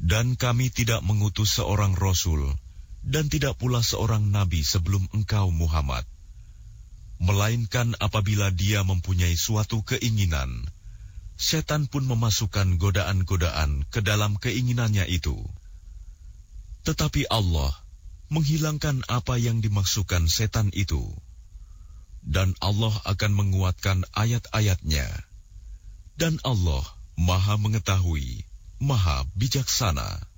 Dan kami tidak mengutus seorang Rasul, dan tidak pula seorang Nabi sebelum engkau Muhammad, melainkan apabila dia mempunyai suatu keinginan, setan pun memasukkan godaan-godaan ke dalam keinginannya itu. Tetapi Allah menghilangkan apa yang dimaksudkan setan itu, dan Allah akan menguatkan ayat-ayatnya. Dan Allah Maha Mengetahui, Maha Bijaksana.